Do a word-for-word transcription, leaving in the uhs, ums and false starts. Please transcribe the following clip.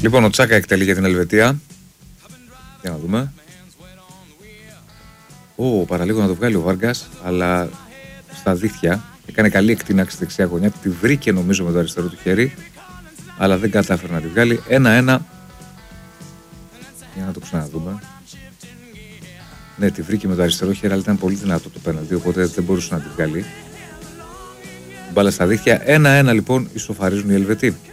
Λοιπόν, ο Τσάκα εκτελεί για την Ελβετία. Για να δούμε. Ω, παραλίγο να το βγάλει ο Βάργκας, αλλά στα δίχτυα. Έκανε καλή εκτείναξη στη δεξιά γωνιά. Τη βρήκε νομίζω με το αριστερό του χέρι, αλλά δεν κατάφερε να τη βγάλει. Ένα-ένα. Για να το ξαναδούμε. Ναι, τη βρήκε με το αριστερό χέρι, αλλά ήταν πολύ δυνατό το πέναλτι, οπότε δεν μπορούσε να τη βγάλει. Μπάλα στα δίχτυα. Ένα-ένα λοιπόν ισοφαρίζουν οι Ελβετοί.